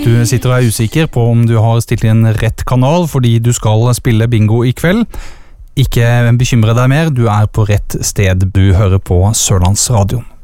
du sitter og usikker på om du har stilt inn rett kanal fordi du skal spille bingo I kveld, ikke bekymre deg mer, du på rett sted, du hører på Sørlandsradioen.